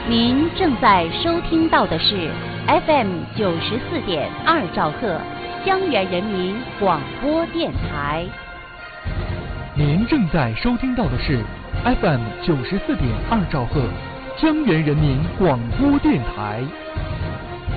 您正在收听到的是 FM 94.2兆赫江源人民广播电台。 您正在收听到的是 FM 94.2兆赫江源人民广播电台。